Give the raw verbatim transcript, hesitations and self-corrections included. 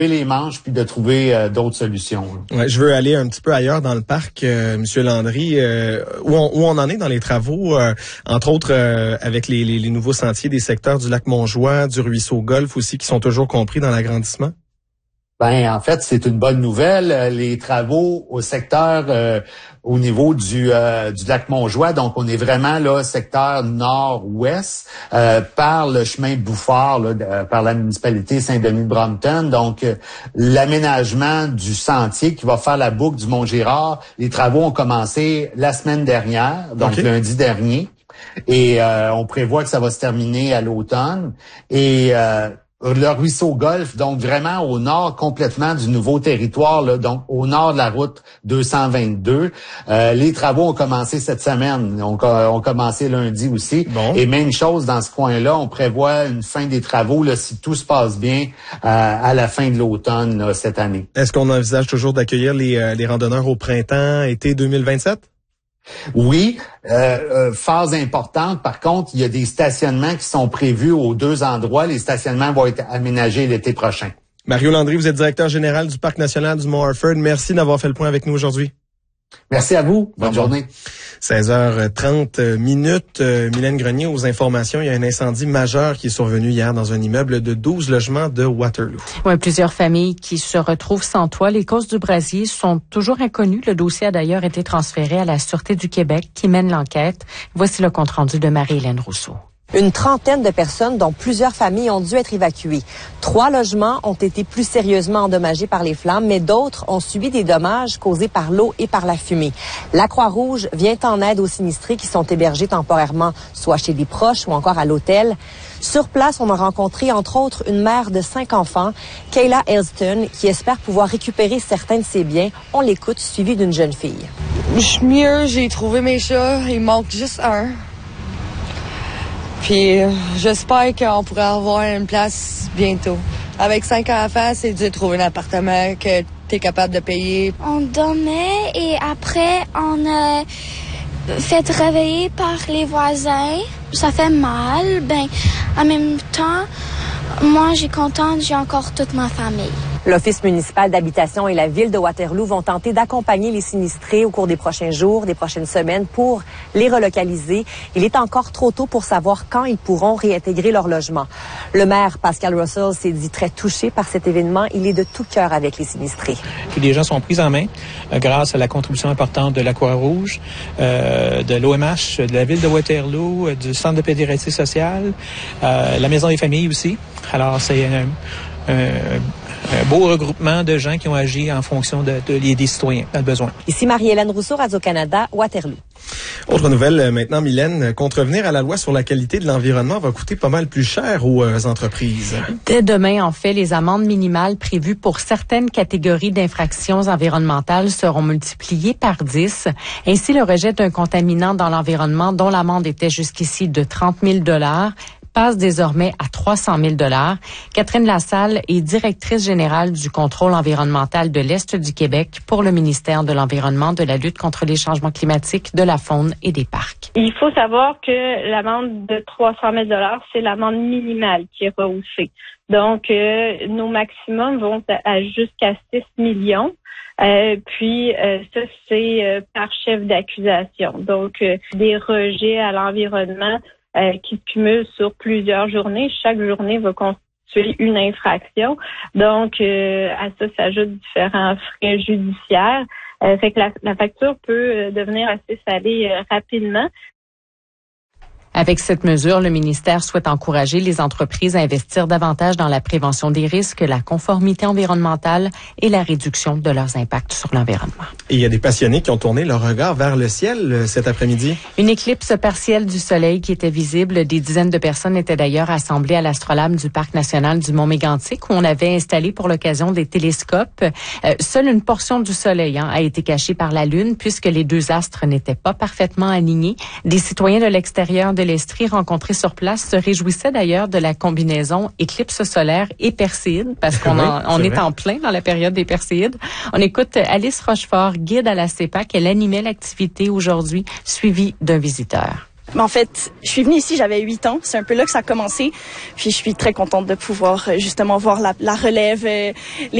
les manches puis de trouver euh, d'autres solutions. Ouais, je veux aller un petit peu ailleurs dans le parc, euh, Monsieur Landry, euh, où, on, où on en est dans les travaux, euh, entre autres euh, avec les, les, les nouveaux sentiers des secteurs du lac Montjoie, du ruisseau Golfe aussi, qui sont toujours compris dans l'agrandissement? Ben, en fait, c'est une bonne nouvelle. Les travaux au secteur, euh, au niveau du euh, du lac Montjoie, donc on est vraiment là secteur nord-ouest euh, par le chemin Bouffard, là, de, par la municipalité Saint-Denis-de-Brompton. Donc, euh, l'aménagement du sentier qui va faire la boucle du Mont-Girard, les travaux ont commencé la semaine dernière, donc okay. lundi dernier, et euh, on prévoit que ça va se terminer à l'automne. Et euh, le ruisseau Golfe, donc vraiment au nord complètement du nouveau territoire, là, donc au nord de la route deux cent vingt-deux. Euh, les travaux ont commencé cette semaine, ont, ont commencé lundi aussi. Bon. Et même chose dans ce coin-là, on prévoit une fin des travaux là, si tout se passe bien euh, à la fin de l'automne là, cette année. Est-ce qu'on envisage toujours d'accueillir les, euh, les randonneurs au printemps, été deux mille vingt-sept? Oui, euh, euh, phase importante. Par contre, il y a des stationnements qui sont prévus aux deux endroits. Les stationnements vont être aménagés l'été prochain. Mario Landry, vous êtes directeur général du Parc national du Mont-Harford. Merci d'avoir fait le point avec nous aujourd'hui. Merci à vous. Bonne bon, journée. seize heures trente minutes. Euh, Mylène Grenier, aux informations, il y a un incendie majeur qui est survenu hier dans un immeuble de douze logements de Waterloo. Oui, plusieurs familles qui se retrouvent sans toit. Les causes du brasier sont toujours inconnues. Le dossier a d'ailleurs été transféré à la Sûreté du Québec qui mène l'enquête. Voici le compte-rendu de Marie-Hélène Rousseau. Une trentaine de personnes, dont plusieurs familles, ont dû être évacuées. Trois logements ont été plus sérieusement endommagés par les flammes, mais d'autres ont subi des dommages causés par l'eau et par la fumée. La Croix-Rouge vient en aide aux sinistrés qui sont hébergés temporairement, soit chez des proches ou encore à l'hôtel. Sur place, on a rencontré, entre autres, une mère de cinq enfants, Kayla Elston, qui espère pouvoir récupérer certains de ses biens. On l'écoute, suivie d'une jeune fille. Mieux, j'ai trouvé mes chats. Il manque juste un. Puis euh, j'espère qu'on pourra avoir une place bientôt. Avec cinq enfants, c'est dur de trouver un appartement que tu es capable de payer. On dormait et après, on a fait réveiller par les voisins. Ça fait mal. Ben, en même temps, moi, j'ai contente, j'ai encore toute ma famille. L'Office municipal d'habitation et la ville de Waterloo vont tenter d'accompagner les sinistrés au cours des prochains jours, des prochaines semaines pour les relocaliser. Il est encore trop tôt pour savoir quand ils pourront réintégrer leur logement. Le maire Pascal Russell s'est dit très touché par cet événement. Il est de tout cœur avec les sinistrés. Puis les gens sont pris en main euh, grâce à la contribution importante de la Croix-Rouge, euh, de l'O M H, de la ville de Waterloo, euh, du Centre de pédiatrie sociale, euh, la Maison des familles aussi. Alors c'est un, un, un beau regroupement de gens qui ont agi en fonction de, de, des citoyens dans le besoin. Ici Marie-Hélène Rousseau, Radio-Canada, Waterloo. Autre nouvelle maintenant, Mylène, contrevenir à la loi sur la qualité de l'environnement va coûter pas mal plus cher aux euh, entreprises. Dès demain, en fait, les amendes minimales prévues pour certaines catégories d'infractions environnementales seront multipliées par dix. Ainsi, le rejet d'un contaminant dans l'environnement dont l'amende était jusqu'ici de trente mille dollars passe désormais à trois cent mille dollars. Catherine Lassalle est directrice générale du contrôle environnemental de l'Est du Québec pour le ministère de l'Environnement, de la lutte contre les changements climatiques, de la faune et des parcs. Il faut savoir que l'amende de trois cent mille dollars, c'est l'amende minimale qui est rehaussée. Donc, euh, nos maximums vont à jusqu'à six millions. Euh, puis, euh, ça, c'est euh, par chef d'accusation. Donc, euh, des rejets à l'environnement Euh, qui se cumulent sur plusieurs journées. Chaque journée va constituer une infraction. Donc, euh, à ça s'ajoutent différents frais judiciaires. Euh, fait que la, la facture peut euh, devenir assez salée euh, rapidement. Avec cette mesure, le ministère souhaite encourager les entreprises à investir davantage dans la prévention des risques, la conformité environnementale et la réduction de leurs impacts sur l'environnement. Et il y a des passionnés qui ont tourné leur regard vers le ciel cet après-midi. Une éclipse partielle du soleil qui était visible. Des dizaines de personnes étaient d'ailleurs assemblées à l'astrolabe du Parc national du Mont-Mégantic où on avait installé pour l'occasion des télescopes. Euh, seule une portion du soleil hein, a été cachée par la Lune puisque les deux astres n'étaient pas parfaitement alignés. Des citoyens de l'extérieur de l'Estrie rencontrés sur place se réjouissaient d'ailleurs de la combinaison éclipse solaire et Perséide, parce qu'on oui, en, on est, est en plein dans la période des Perséides. On écoute Alice Rochefort, guide à la C E P A C. Elle animait l'activité aujourd'hui, suivie d'un visiteur. Mais en fait, je suis venue ici, j'avais huit ans. C'est un peu là que ça a commencé. Puis je suis très contente de pouvoir justement voir la, la relève, les